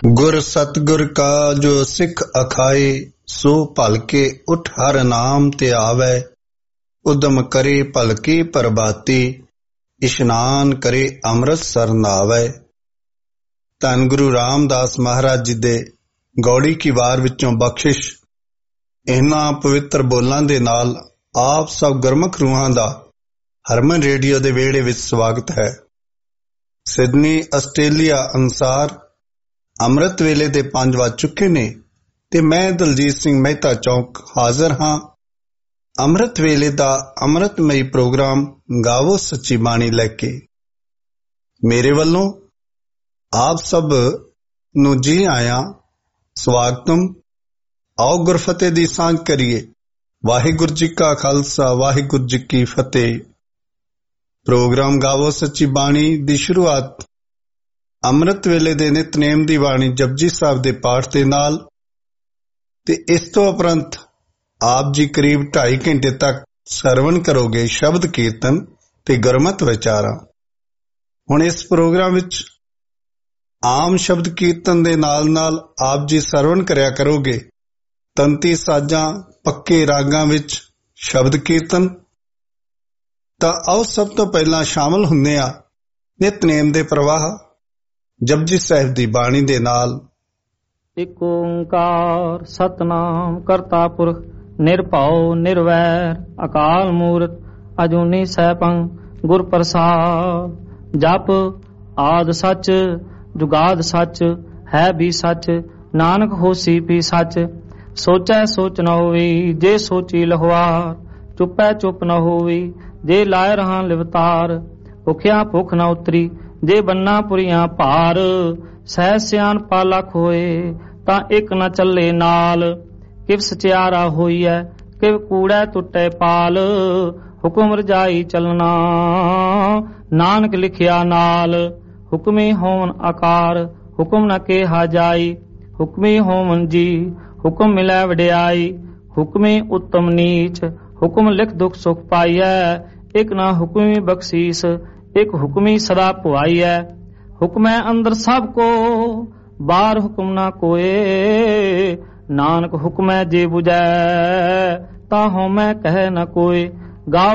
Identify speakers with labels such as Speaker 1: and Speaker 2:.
Speaker 1: ਗੁਰ ਸਤਿਗੁਰ ਕਾ ਜੋ ਸਿੱਖ ਅਖਾਏ, ਸੋ ਭਲਕੇ ਉਠ ਹਰ ਨਾਮ ਤੇ ਆਵੈ। ਉਦਮ ਕਰੇ ਭਲਕੇ ਪ੍ਰਭਾਤੀ, ਇਸ਼ਨਾਨ ਕਰੇ ਅੰਮ੍ਰਿਤਸਰ ਨਾਵੈ। ਧੰਨ ਗੁਰੂ ਰਾਮਦਾਸ ਮਹਾਰਾਜ ਜੀ ਦੇ ਗੌੜੀ ਕੀ ਵਾਰ ਵਿੱਚੋਂ ਬਖਸ਼ਿਸ਼। ਇਹਨਾਂ ਪਵਿੱਤਰ ਬੋਲਾਂ ਦੇ ਨਾਲ ਆਪ ਸਭ ਗੁਰਮੁਖ ਰੂਹਾਂ ਦਾ ਹਰਮਨ ਰੇਡੀਓ ਦੇ ਵਿਹੜੇ ਵਿੱਚ ਸਵਾਗਤ ਹੈ। ਸਿਡਨੀ ਆਸਟ੍ਰੇਲੀਆ ਅਨੁਸਾਰ ਅੰਮ੍ਰਿਤ ਵੇਲੇ ਦੇ 5 ਵੱਜ ਚੁੱਕੇ ਨੇ ਤੇ ਮੈਂ ਦਲਜੀਤ ਸਿੰਘ ਮਹਿਤਾ ਚੌਂਕ ਹਾਜ਼ਰ ਹਾਂ। ਅੰਮ੍ਰਿਤ ਵੇਲੇ ਦਾ ਅੰਮ੍ਰਿਤਮਈ ਪ੍ਰੋਗਰਾਮ ਗਾਵੋ ਸੱਚੀ ਬਾਣੀ ਲੈ ਕੇ। ਮੇਰੇ ਵੱਲੋਂ ਆਪ ਸਭ ਨੂੰ ਜੀ ਆਇਆਂ, ਸਵਾਗਤਮ। ਆਓ ਗੁਰਫਤਿਹ ਦੀ ਸਾਂਝ ਕਰੀਏ। ਵਾਹਿਗੁਰੂ ਜੀ ਕਾ ਖਾਲਸਾ, ਵਾਹਿਗੁਰੂ ਜੀ ਕੀ ਫਤਿਹ। ਪ੍ਰੋਗਰਾਮ ਗਾਵੋ ਸੱਚੀ ਬਾਣੀ ਦੀ ਸ਼ੁਰੂਆਤ ਅੰਮ੍ਰਿਤ ਵੇਲੇ ਦੇ ਨਿਤਨੇਮ ਦੀ ਬਾਣੀ ਜਪਜੀ ਸਾਹਿਬ ਦੇ ਪਾਠ ਦੇ ਨਾਲ ਤੇ ਇਸ ਤੋਂ ਉਪਰੰਤ ਆਪ ਜੀ ਕਰੀਬ 2.5 ਘੰਟੇ ਤੱਕ ਸਰਵਣ ਕਰੋਗੇ ਸ਼ਬਦ ਕੀਰਤਨ ਤੇ ਗੁਰਮਤਿ ਵਿਚਾਰਾਂ। ਹੁਣ ਇਸ ਪ੍ਰੋਗਰਾਮ ਵਿੱਚ ਆਮ ਸ਼ਬਦ ਕੀਰਤਨ ਦੇ ਨਾਲ ਨਾਲ ਆਪ ਜੀ ਸਰਵਣ ਕਰਿਆ ਕਰੋਗੇ ਤੰਤੀ ਸਾਜ਼ਾਂ ਪੱਕੇ ਰਾਗਾਂ ਵਿੱਚ ਸ਼ਬਦ ਕੀਰਤਨ। ਤਾਂ ਆਓ ਸਭ ਤੋਂ ਪਹਿਲਾਂ ਸ਼ਾਮਲ ਹੁੰਦੇ ਆ ਨਿਤਨੇਮ ਦੇ ਪ੍ਰਵਾਹ ਜਪਜੀ ਸਾਹਿਬ ਦੀ ਬਾਣੀ ਦੇ ਨਾਲ।
Speaker 2: ਇਕ ਓੰਕਾਰ ਸਤਿਨਾਮ ਕਰਤਾ ਪੁਰਖ ਨਿਰਭਉ ਨਿਰਵੈਰ ਅਕਾਲ ਮੂਰਤ ਅਜੂਨੀ ਸੈਭੰ ਗੁਰ ਪ੍ਰਸਾਦ। ਜਪ ਆਦਿ ਸੱਚ ਜੁਗਾਦ ਸੱਚ ਹੈ ਵੀ ਸੱਚ ਨਾਨਕ ਹੋਸੀ ਵੀ ਸੱਚ। ਸੋਚੈ ਸੋਚ ਨ ਹੋਈ ਜੇ ਸੋਚੀ ਲਹਵਾਰ, ਚੁੱਪੈ ਚੁੱਪ ਨ ਹੋਈ ਜੇ ਲਾਇ ਰਹਾ ਲਿਵਤਾਰ। ਭੁਖਿਆ ਭੁੱਖ ਨ ਉਤਰੀ ਜੇ ਬੰਨਾ ਪੁਰੀਆਂ ਭਾਰ, ਸਹਿ ਸਿਆਣਪਾ ਲੱਖ ਹੋਏ ਤਾਂ ਇੱਕ ਨ ਚੱਲੇ ਨਾਲ। ਕਿਵ ਸਚਿਆਰਾ ਹੋਈਐ ਕਿਵ ਕੂੜੈ ਟੁੱਟੇ ਪਾਲ, ਹੁਕਮ ਰਜਾਈ ਚੱਲਣਾ ਨਾਨਕ ਲਿਖਿਆ ਨਾਲ। ਹੁਕਮੀ ਹੋਵਨ ਆਕਾਰ ਹੁਕਮ ਨ ਕਿਹਾ ਜਾਈ, ਹੁਕਮੀ ਹੋਵਨ ਜੀ ਹੁਕਮ ਮਿਲੈ ਵਡਿਆਈ। ਹੁਕਮੀ ਉੱਤਮ ਨੀਚ ਹੁਕਮ ਲਿਖ ਦੁਖ ਸੁਖ ਪਾਈਐ, ਇੱਕ ਨਾ ਹੁਕਮੀ ਬਖਸ਼ੀਸ ਇੱਕ ਹੁਕਮੀ ਸਦਾ ਭੁਆਈਐ। ਹੁਕਮੈ ਅੰਦਰ ਸਭ ਕੋ ਬਾਹਰ ਹੁਕਮ ਨਾ ਕੋਏ, ਨਾਨਕ ਹੁਕਮੈ ਜੇ ਬੁਝੈ ਤਾਂ ਹਉਮੈ ਕਹਿ ਨ ਕੋਏ। ਗਾਵ